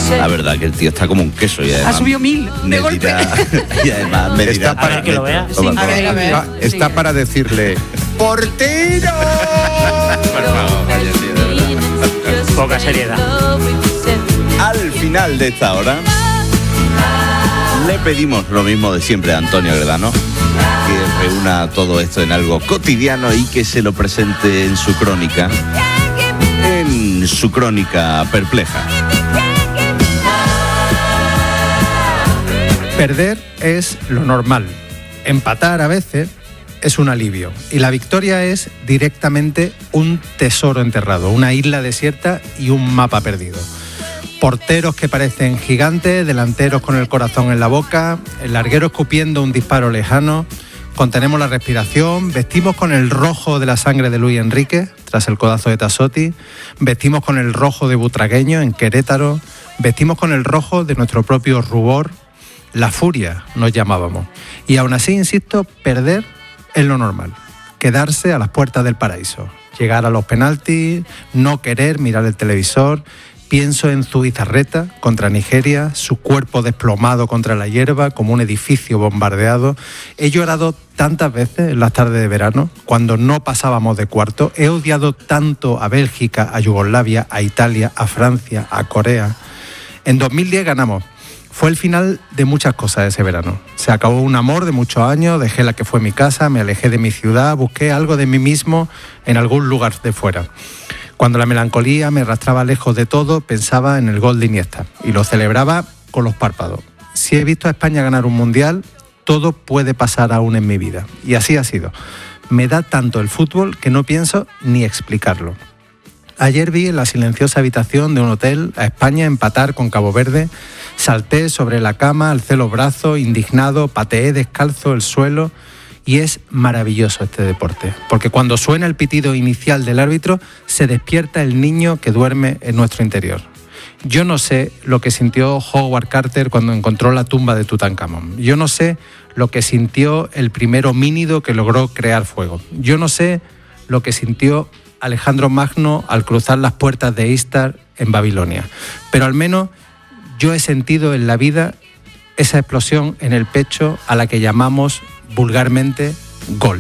La verdad que el tío está como un queso. Y además, ha subido 1000 de golpe. Y además me dirá, Está para que lo vea. Sí, a ver. Está para decirle ¡portero! Por favor, vaya, tío. Poca seriedad. Al final de esta hora le pedimos lo mismo de siempre a Antonio Gredano, que reúna todo esto en algo cotidiano y que se lo presente en su crónica perpleja. Perder es lo normal. Empatar a veces es un alivio. Y la victoria es directamente un tesoro enterrado, una isla desierta y un mapa perdido. Porteros que parecen gigantes, delanteros con el corazón en la boca, el larguero escupiendo un disparo lejano, contenemos la respiración, vestimos con el rojo de la sangre de Luis Enrique, tras el codazo de Tassotti, vestimos con el rojo de Butragueño en Querétaro, vestimos con el rojo de nuestro propio rubor, la furia nos llamábamos. Y aún así, insisto, perder es lo normal, quedarse a las puertas del paraíso, llegar a los penaltis, no querer mirar el televisor. Pienso en Zubizarreta contra Nigeria, su cuerpo desplomado contra la hierba como un edificio bombardeado. He llorado tantas veces en las tardes de verano, cuando no pasábamos de cuarto. He odiado tanto a Bélgica, a Yugoslavia, a Italia, a Francia, a Corea. En 2010 ganamos. Fue el final de muchas cosas ese verano. Se acabó un amor de muchos años, dejé la que fue mi casa, me alejé de mi ciudad, busqué algo de mí mismo en algún lugar de fuera. Cuando la melancolía me arrastraba lejos de todo, pensaba en el gol de Iniesta y lo celebraba con los párpados. Si he visto a España ganar un mundial, todo puede pasar aún en mi vida. Y así ha sido. Me da tanto el fútbol que no pienso ni explicarlo. Ayer vi en la silenciosa habitación de un hotel a España empatar con Cabo Verde. Salté sobre la cama, alcé los brazos, indignado, pateé descalzo el suelo. Y es maravilloso este deporte, porque cuando suena el pitido inicial del árbitro, se despierta el niño que duerme en nuestro interior. Yo no sé lo que sintió Howard Carter cuando encontró la tumba de Tutankamón. Yo no sé lo que sintió el primer homínido que logró crear fuego. Yo no sé lo que sintió Alejandro Magno al cruzar las puertas de Istar en Babilonia. Pero al menos yo he sentido en la vida esa explosión en el pecho a la que llamamos vulgarmente gol.